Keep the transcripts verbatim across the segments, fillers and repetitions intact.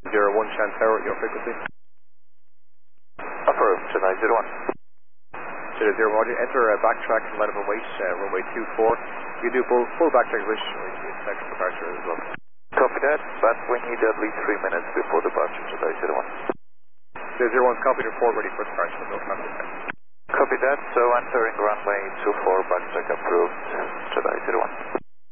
zero one Shan Tower at your frequency. Approved, tonight zero one. zero zero Roger, enter a backtrack from line of weight, uh, runway two four. You do full, full backtrack wish, or you can section departure as well. Copy that, but we need at least three minutes before departure, tonight zero one. zero zero one's copied report ready for departure, no traffic. Copy that, so entering runway two four, backtrack approved, tonight zero one.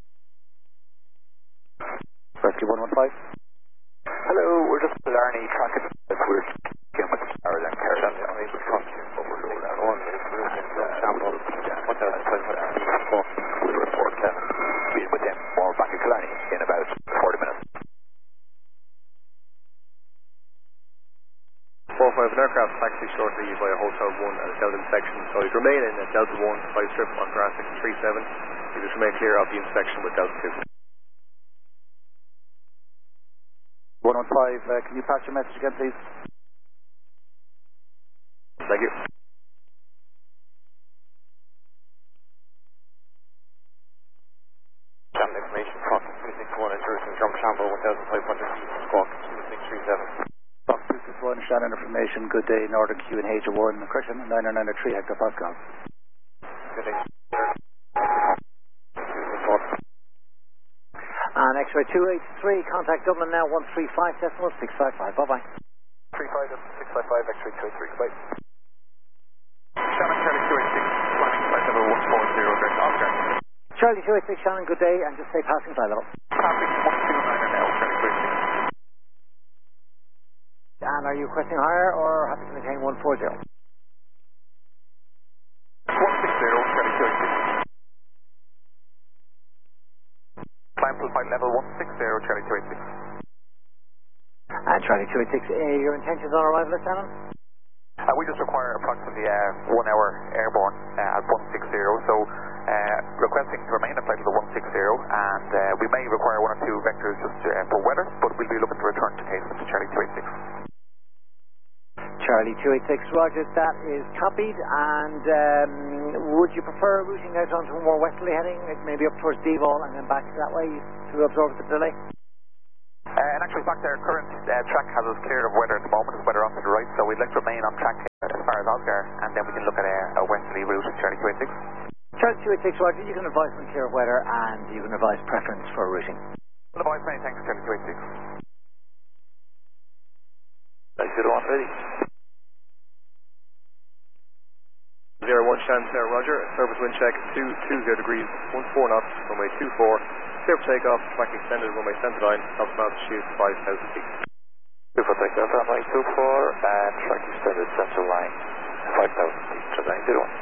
Rescue one one five. Hello, we're just Blarney tracking if we're getting with the power then carry on. I mean, we're talking overload that one. Sample, one thousand five hundred. We'll report that. Be with them more back at Killarney in about forty minutes. four five, an aircraft taxi shortly by a Hotel one at a Delta inspection, so you remain in a Delta one flight strip on Jurassic three seven. You just remain clear of the inspection with Delta two. one one five, uh, can you pass your message again, please? Thank you. Channel information from two six one at Jerusalem, Jump Shamble, one thousand five hundred feet, squawk two six three seven. Fox two six one, Shannon information, good day, Northern Q and H one, Christian, nine nine nine three hectopascal. Good day. And X-ray two eight three, contact Dublin now, one three five decimal six five five, bye-bye. three five six five five, X-ray two eight three, bye. Shannon, Charlie two eight six, flying flight level one four zero, direct Oscar. Charlie two eight six, Shannon, good day, and just say passing flight level. Passing one two nine now, Charlie two eight six. And are you requesting higher or happy to maintain one four zero? one six zero, Charlie two eight six. Climb full flight level one six zero, Charlie two eight six. And Charlie two eight six, uh, your intentions on arrival, Shannon? Uh, we just require approximately uh, one hour airborne uh, at one six zero, so uh, requesting to remain at flight level one six zero, and uh, we may require one or two vectors just uh, for weather, but we'll be looking to return to Caseman to Charlie two eight six. Charlie two eight six, roger, that is copied, and um, would you prefer routing out onto a more westerly heading, maybe up towards Deval and then back that way to absorb the delay? Uh, and actually, in fact, our current uh, track has us clear of weather at the moment, it's weather off to the right, so we'd like to remain on track as far as Oscar, and then we can look at a, a westerly route, Charlie two eight six. Charlie two eight six, roger, you can advise when clear of weather, and you can advise preference for routing. Well, advise many thanks, Charlie two eight six. Nice zero one ready. zero one Shan Tower, Roger, service wind check two two zero degrees, one four knots, runway two four, clear for takeoff, track extended, runway center line, top altitude five thousand feet. Clear for takeoff, runway two four, and track extended center line five thousand feet, nine zero one.